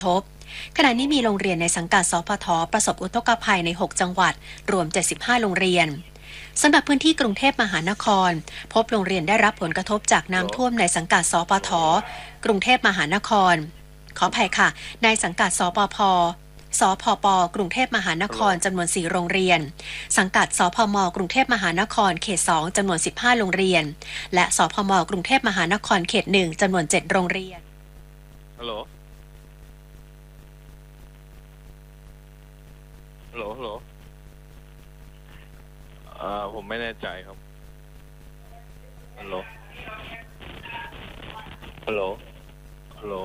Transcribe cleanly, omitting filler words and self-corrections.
ทบขณะนี้มีโรงเรียนในสังกัดสพทประสบอุทกภัยใน6จังหวัดรวม75โรงเรียนสำหรับพื้นที่กรุงเทพมหานครพบโรงเรียนได้รับผลกระทบจากน้ำท่วมในสังกัดสปทกรุงเทพมหานครขออภัยค่ะในสังกัดสปพสพปกรุงเทพมหานครจำนวน4โรงเรียนสังกัดสพมกรุงเทพมหานครเขต2จำนวน15โรงเรียนและสพมกรุงเทพมหานครเขต1จำนวน7โรงเรียนฮัลโหลผมไม่แน่ใจครับฮัลโหล